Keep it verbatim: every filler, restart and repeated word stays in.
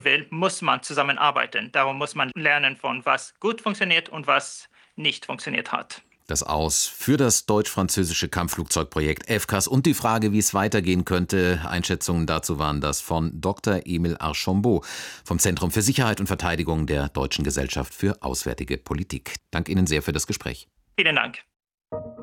will, muss man zusammenarbeiten. Darum muss man lernen von was gut funktioniert und was nicht funktioniert hat. Das Aus für das deutsch-französische Kampfflugzeugprojekt F C A S und die Frage, wie es weitergehen könnte. Einschätzungen dazu waren das von Doktor Emil Archambault vom Zentrum für Sicherheit und Verteidigung der Deutschen Gesellschaft für Auswärtige Politik. Danke Ihnen sehr für das Gespräch. Vielen Dank.